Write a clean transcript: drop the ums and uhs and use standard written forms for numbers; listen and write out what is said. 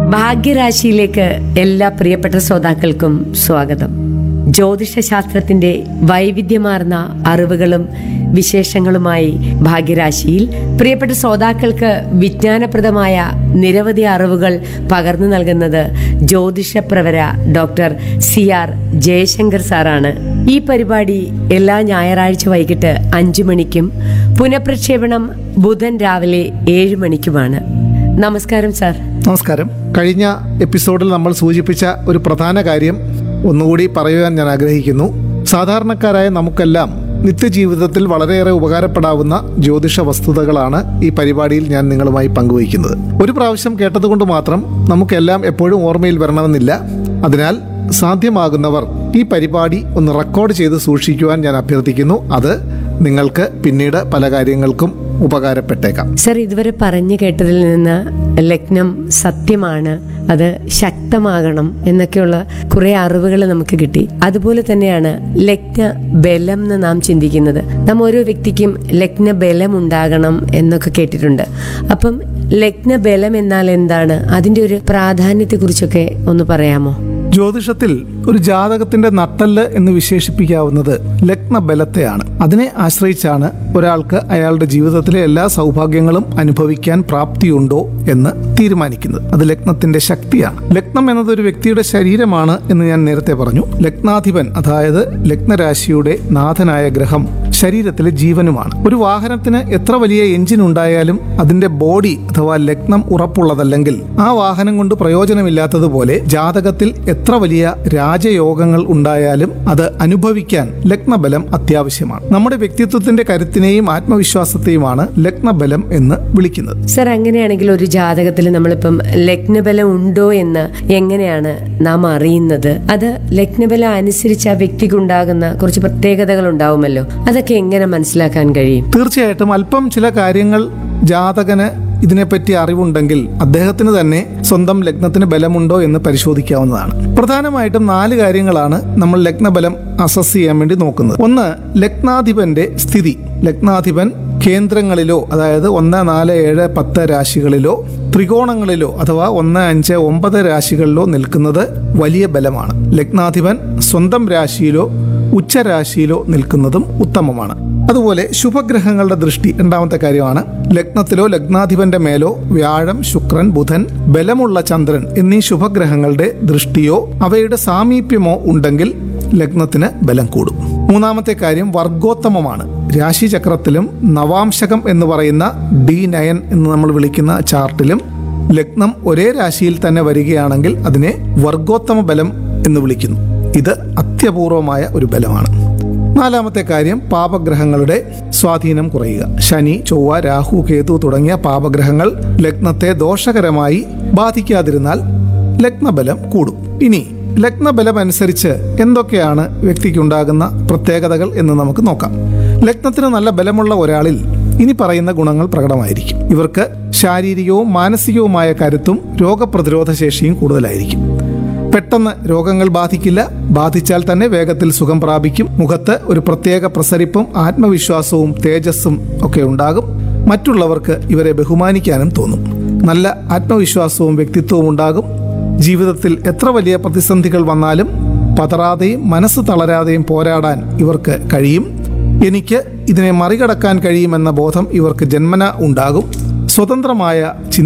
ഭാഗ്യരാശിയിലേക്ക് എല്ലാ പ്രിയപ്പെട്ട ശ്രോതാക്കൾക്കും സ്വാഗതം. ജ്യോതിഷശാസ്ത്രത്തിന്റെ വൈവിധ്യമാർന്ന അറിവുകളും വിശേഷങ്ങളുമായി ഭാഗ്യരാശിയിൽ പ്രിയപ്പെട്ട ശ്രോതാക്കൾക്ക് വിജ്ഞാനപ്രദമായ നിരവധി അറിവുകൾ പകർന്നു നൽകുന്നത് ജ്യോതിഷപ്രവര ഡോക്ടർ CR ജയശങ്കർ സാറാണ്. ഈ പരിപാടി എല്ലാ ഞായറാഴ്ച വൈകിട്ട് 5 മണിക്കും പുനഃപ്രക്ഷേപണം ബുധൻ രാവിലെ 7 മണിക്കുമാണ്. നമസ്കാരം സാർ. നമസ്കാരം. കഴിഞ്ഞ എപ്പിസോഡിൽ നമ്മൾ സൂചിപ്പിച്ച ഒരു പ്രധാന കാര്യം ഒന്നുകൂടി പറയുവാൻ ഞാൻ ആഗ്രഹിക്കുന്നു. സാധാരണക്കാരായ നമുക്കെല്ലാം നിത്യജീവിതത്തിൽ വളരെയേറെ ഉപകാരപ്പെടാവുന്ന ജ്യോതിഷ വസ്തുതകളാണ് ഈ പരിപാടിയിൽ ഞാൻ നിങ്ങളുമായി പങ്കുവയ്ക്കുന്നത്. ഒരു പ്രാവശ്യം കേട്ടതുകൊണ്ട് മാത്രം നമുക്കെല്ലാം എപ്പോഴും ഓർമ്മയിൽ വരണമെന്നില്ല. അതിനാൽ സാധ്യമാകുന്നവർ ഈ പരിപാടി ഒന്ന് റെക്കോർഡ് ചെയ്ത് സൂക്ഷിക്കുവാൻ ഞാൻ അഭ്യർത്ഥിക്കുന്നു. അത് നിങ്ങൾക്ക് പിന്നീട് പല കാര്യങ്ങൾക്കും ഉപകാരപ്പെട്ടേക്കാം. സർ, ഇതുവരെ പറഞ്ഞു കേട്ടതിൽ നിന്ന് ലഗ്നം സത്യമാണ്, അത് ശക്തമാകണം എന്നൊക്കെയുള്ള കുറെ അറിവുകൾ നമുക്ക് കിട്ടി. അതുപോലെ തന്നെയാണ് ലഗ്ന ബലം എന്ന് നാം ചിന്തിക്കുന്നത്. നാം ഓരോ വ്യക്തിക്കും ലഗ്ന ബലം ഉണ്ടാകണം എന്നൊക്കെ കേട്ടിട്ടുണ്ട്. അപ്പം ലഗ്ന ബലം എന്നാൽ എന്താണ്? അതിന്റെ ഒരു പ്രാധാന്യത്തെക്കുറിച്ചൊക്കെ ഒന്ന് പറയാമോ? ജ്യോതിഷത്തിൽ ഒരു ജാതകത്തിന്റെ നട്ടെല്ല് എന്ന് വിശേഷിപ്പിക്കാവുന്നത് ലഗ്നബലത്തെയാണ്. അതിനെ ആശ്രയിച്ചാണ് ഒരാൾക്ക് അയാളുടെ ജീവിതത്തിലെ എല്ലാ സൗഭാഗ്യങ്ങളും അനുഭവിക്കാൻ പ്രാപ്തിയുണ്ടോ എന്ന് തീരുമാനിക്കുന്നത്. അത് ലഗ്നത്തിന്റെ ശക്തിയാണ്. ലഗ്നം എന്നത് ഒരു വ്യക്തിയുടെ ശരീരമാണ് എന്ന് ഞാൻ നേരത്തെ പറഞ്ഞു. ലഗ്നാധിപൻ, അതായത് ലഗ്നരാശിയുടെ നാഥനായ ഗ്രഹം, ശരീരത്തിലെ ജീവനുമാണ്. ഒരു വാഹനത്തിന് എത്ര വലിയ എഞ്ചിൻ ഉണ്ടായാലും അതിന്റെ ബോഡി അഥവാ ലഗ്നം ഉറപ്പുള്ളതല്ലെങ്കിൽ ആ വാഹനം കൊണ്ട് പ്രയോജനമില്ലാത്തതുപോലെ ജാതകത്തിൽ എത്ര വലിയ രാജയോഗങ്ങൾ ഉണ്ടായാലും അത് അനുഭവിക്കാൻ ലഗ്നബലം അത്യാവശ്യമാണ്. നമ്മുടെ വ്യക്തിത്വത്തിന്റെ കരുത്തിനെയും ആത്മവിശ്വാസത്തെയുമാണ് ലഗ്നബലം എന്ന് വിളിക്കുന്നത്. സർ, അങ്ങനെയാണെങ്കിൽ ഒരു ജാതകത്തിൽ നമ്മളിപ്പം ലഗ്നബലം ഉണ്ടോ എന്ന് എങ്ങനെയാണ് നാം അറിയുന്നത്? അത് ലഗ്നബലം അനുസരിച്ച് ആ വ്യക്തിക്കുണ്ടാകുന്ന കുറച്ച് പ്രത്യേകതകൾ ഉണ്ടാവുമല്ലോ, അതൊക്കെ എങ്ങനെ മനസ്സിലാക്കാൻ കഴിയും? തീർച്ചയായിട്ടും അല്പം ചില കാര്യങ്ങൾ ജാതകന് ഇതിനെപ്പറ്റി അറിവുണ്ടെങ്കിൽ അദ്ദേഹത്തിന് തന്നെ സ്വന്തം ലഗ്നത്തിന് ബലമുണ്ടോ എന്ന് പരിശോധിക്കാവുന്നതാണ്. പ്രധാനമായിട്ടും 4 കാര്യങ്ങളാണ് നമ്മൾ ലഗ്നബലം അസസ് ചെയ്യാൻ വേണ്ടി നോക്കുന്നത്. ഒന്ന്, ലഗ്നാധിപന്റെ സ്ഥിതി. ലഗ്നാധിപൻ കേന്ദ്രങ്ങളിലോ, അതായത് 1, 4, 7, 10 രാശികളിലോ ത്രികോണങ്ങളിലോ അഥവാ 1, 5, 9 രാശികളിലോ നിൽക്കുന്നത് വലിയ ബലമാണ്. ലഗ്നാധിപൻ സ്വന്തം രാശിയിലോ ഉച്ചരാശിയിലോ നിൽക്കുന്നതും ഉത്തമമാണ്. അതുപോലെ ശുഭഗ്രഹങ്ങളുടെ ദൃഷ്ടി രണ്ടാമത്തെ കാര്യമാണ്. ലഗ്നത്തിലോ ലഗ്നാധിപന്റെ മേലോ വ്യാഴം, ശുക്രൻ, ബുധൻ, ബലമുള്ള ചന്ദ്രൻ എന്നീ ശുഭഗ്രഹങ്ങളുടെ ദൃഷ്ടിയോ അവയുടെ സാമീപ്യമോ ഉണ്ടെങ്കിൽ ലഗ്നത്തിന് ബലം കൂടും. മൂന്നാമത്തെ കാര്യം വർഗോത്തമമാണ്. രാശിചക്രത്തിലും നവാംശകം എന്ന് പറയുന്ന D9 എന്ന് നമ്മൾ വിളിക്കുന്ന ചാർട്ടിലും ലഗ്നം ഒരേ രാശിയിൽ തന്നെ വരികയാണെങ്കിൽ അതിനെ വർഗോത്തമ ബലം എന്ന് വിളിക്കുന്നു. ഇത് അത്യപൂർവമായ ഒരു ബലമാണ്. നാലാമത്തെ കാര്യം പാപഗ്രഹങ്ങളുടെ സ്വാധീനം കുറയുക. ശനി, ചൊവ്വ, രാഹു, കേതു തുടങ്ങിയ പാപഗ്രഹങ്ങൾ ലഗ്നത്തെ ദോഷകരമായി ബാധിക്കാതിരുന്നാൽ ലഗ്നബലം കൂടും. ഇനി ലഗ്നബലം അനുസരിച്ച് എന്തൊക്കെയാണ് വ്യക്തിക്കുണ്ടാകുന്ന പ്രത്യേകതകൾ എന്ന് നമുക്ക് നോക്കാം. ലഗ്നത്തിന് നല്ല ബലമുള്ള ഒരാളിൽ ഇനി പറയുന്ന ഗുണങ്ങൾ പ്രകടമായിരിക്കും. ഇവർക്ക് ശാരീരികവും മാനസികവുമായ കരുത്തും രോഗപ്രതിരോധ ശേഷിയും കൂടുതലായിരിക്കും. പെട്ടെന്ന് രോഗങ്ങൾ ബാധിക്കില്ല. ബാധിച്ചാൽ തന്നെ വേഗത്തിൽ സുഖം പ്രാപിക്കും. മുഖത്ത് ഒരു പ്രത്യേക പ്രസരിപ്പും ആത്മവിശ്വാസവും തേജസ്സും ഒക്കെ ഉണ്ടാകും. മറ്റുള്ളവർക്ക് ഇവരെ ബഹുമാനിക്കാനും തോന്നും. നല്ല ആത്മവിശ്വാസവും വ്യക്തിത്വവും ഉണ്ടാകും. ജീവിതത്തിൽ എത്ര വലിയ പ്രതിസന്ധികൾ വന്നാലും പതറാതെയും മനസ്സ് തളരാതെയും പോരാടാൻ ഇവർക്ക് കഴിയും. എനിക്ക് ഇതിനെ മറികടക്കാൻ കഴിയുമെന്ന ബോധം ഇവർക്ക് ജന്മന ഉണ്ടാകും. സ്വതന്ത്രമായ